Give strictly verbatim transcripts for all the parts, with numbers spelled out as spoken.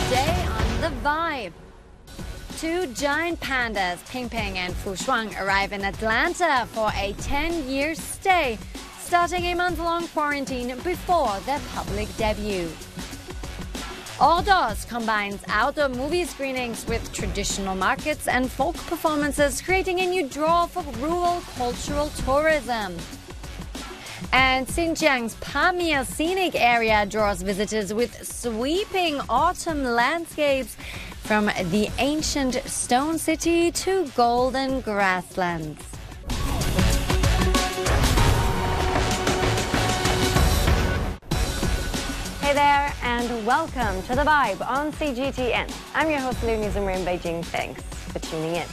Today on The Vibe, two giant pandas, Ping Ping and Fu Shuang, arrive in Atlanta for a ten-year stay, starting a month-long quarantine before their public debut. Ordos combines outdoor movie screenings with traditional markets and folk performances, creating a new draw for rural cultural tourism. And Xinjiang's Pamir Scenic Area draws visitors with sweeping autumn landscapes from the ancient stone city to golden grasslands. Hey there, and welcome to The Vibe on C G T N. I'm your host, Liu Newsroom in Beijing. Thanks for tuning in.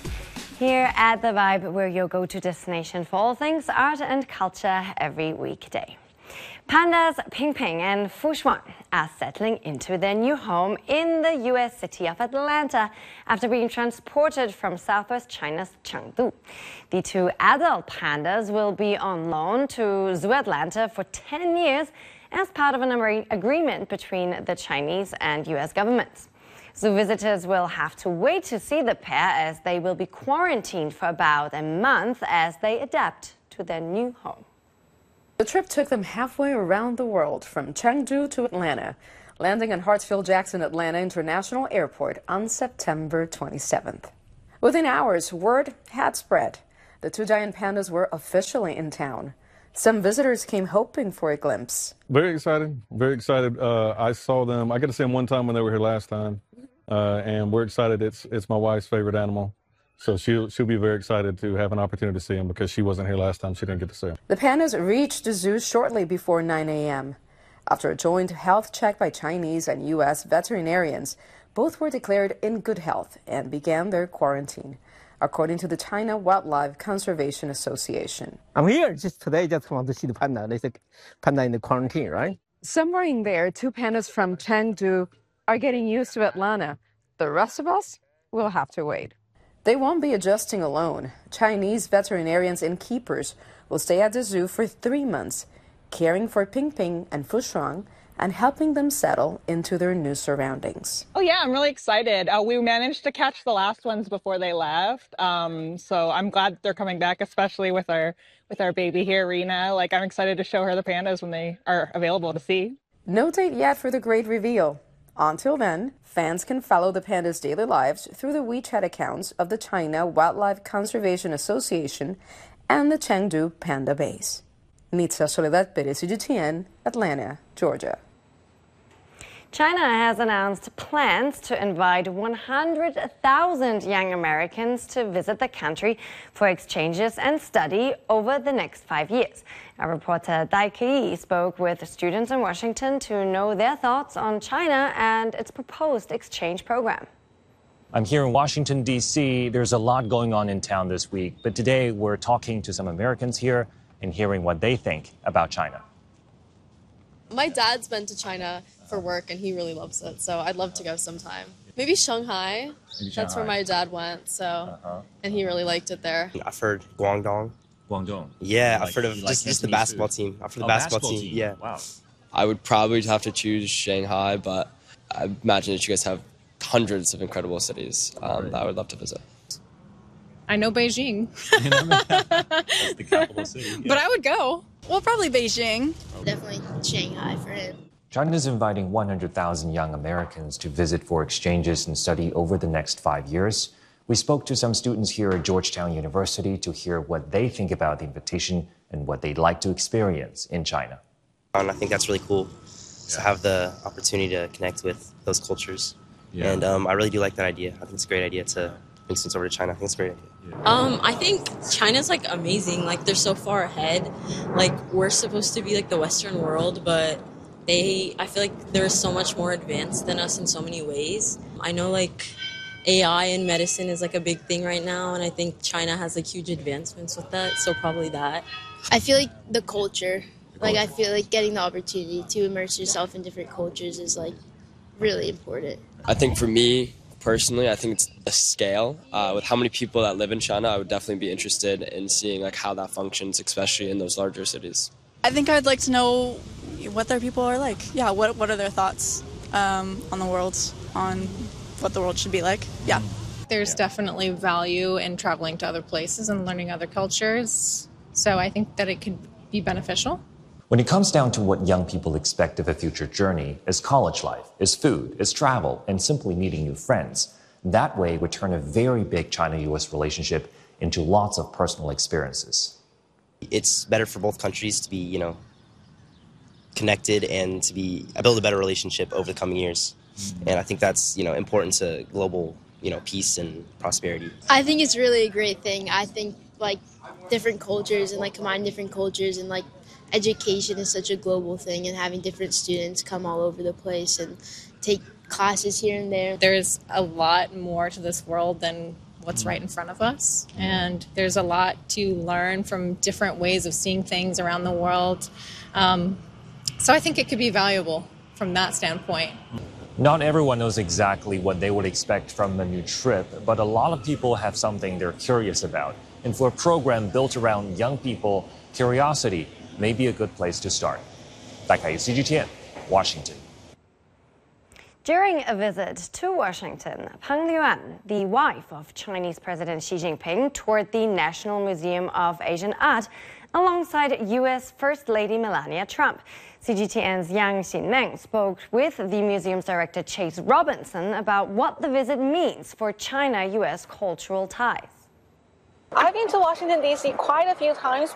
Here at The Vibe, we're your go-to destination for all things art and culture every weekday. Pandas Ping Ping and Fu Shuang are settling into their new home in the U S city of Atlanta after being transported from southwest China's Chengdu. The two adult pandas will be on loan to Zoo Atlanta for ten years as part of an agreement between the Chinese and U S governments. Zoo visitors will have to wait to see the pair as they will be quarantined for about a month as they adapt to their new home. The trip took them halfway around the world, from Chengdu to Atlanta, landing in Hartsfield-Jackson Atlanta International Airport on September twenty-seventh. Within hours, word had spread. The two giant pandas were officially in town. Some visitors came hoping for a glimpse. Very excited, very excited. Uh, I saw them, I got to see them one time when they were here last time, uh, and we're excited. It's it's my wife's favorite animal. So she'll, she'll be very excited to have an opportunity to see him because she wasn't here last time. She didn't get to see him. The pandas reached the zoo shortly before nine a m After a joint health check by Chinese and U S veterinarians, both were declared in good health and began their quarantine, according to the China Wildlife Conservation Association. I'm here just today, just want to see the panda. They said panda in the quarantine, right? Somewhere in there, two pandas from Chengdu are getting used to Atlanta. The rest of us will have to wait. They won't be adjusting alone. Chinese veterinarians and keepers will stay at the zoo for three months, caring for Ping Ping and Fu Shuang and helping them settle into their new surroundings. Oh yeah, I'm really excited. Uh, we managed to catch the last ones before they left, um, so I'm glad they're coming back, especially with our with our baby here, Rena. Like, I'm excited to show her the pandas when they are available to see. No date yet for the great reveal. Until then, fans can follow the pandas' daily lives through the WeChat accounts of the China Wildlife Conservation Association and the Chengdu Panda Base. Nitza Soledad Perez, C G T N, Atlanta, Georgia. China has announced plans to invite one hundred thousand young Americans to visit the country for exchanges and study over the next five years. Our reporter Dai Kei spoke with students in Washington to know their thoughts on China and its proposed exchange program. I'm here in Washington, D C There's a lot going on in town this week, but today we're talking to some Americans here and hearing what they think about China. My dad's been to China for work and he really loves it, so I'd love to go sometime. Maybe Shanghai. Maybe That's Shanghai. Where my dad went, so uh-huh. and he really liked it there. I've heard Guangdong. Guangdong. Yeah, like, I've heard of like just, just the basketball food. team. I've heard oh, the basketball, basketball team. team. Yeah. Wow. I would probably have to choose Shanghai, but I imagine that you guys have hundreds of incredible cities um, right. that I would love to visit. I know Beijing. That's the capital city. Yeah. But I would go. Well, probably Beijing. Definitely Shanghai for him. China is inviting one hundred thousand young Americans to visit for exchanges and study over the next five years. We spoke to some students here at Georgetown University to hear what they think about the invitation and what they'd like to experience in China. And I think that's really cool yeah. to have the opportunity to connect with those cultures. Yeah. And um, I really do like that idea. I think it's a great idea to bring students over to China. I think it's a great idea. Um, I think China's like amazing. Like, they're so far ahead. Like, we're supposed to be like the Western world, but they, I feel like they're so much more advanced than us in so many ways. I know like A I in medicine is like a big thing right now, and I think China has like huge advancements with that. So probably that. I feel like the culture. Like, I feel like getting the opportunity to immerse yourself in different cultures is like really important. I think for me, personally, I think it's a scale. Uh, with how many people that live in China, I would definitely be interested in seeing like how that functions, especially in those larger cities. I think I'd like to know what their people are like. Yeah, what what are their thoughts um, on the world? on what the world should be like. Yeah. There's definitely value in traveling to other places and learning other cultures. So I think that it could be beneficial. When it comes down to what young people expect of a future journey, is college life, is food, is travel, and simply meeting new friends. That way would turn a very big China-U S relationship into lots of personal experiences. It's better for both countries to be, you know, connected and to be build a better relationship over the coming years. Mm-hmm. And I think that's, you know, important to global, you know, peace and prosperity. I think it's really a great thing. I think like different cultures and like combine different cultures and like education is such a global thing, and having different students come all over the place and take classes here and there. There's a lot more to this world than what's right in front of us, and there's a lot to learn from different ways of seeing things around the world. Um, so I think it could be valuable from that standpoint. Not everyone knows exactly what they would expect from a new trip, but a lot of people have something they're curious about. And for a program built around young people, curiosity may be a good place to start. 戴凯宇 C G T N, Washington. During a visit to Washington, Peng Liyuan, the wife of Chinese President Xi Jinping, toured the National Museum of Asian Art alongside U S First Lady Melania Trump. C G T N's Yang Xinmeng spoke with the museum's director Chase Robinson about what the visit means for China-U S cultural ties. I've been to Washington, D C quite a few times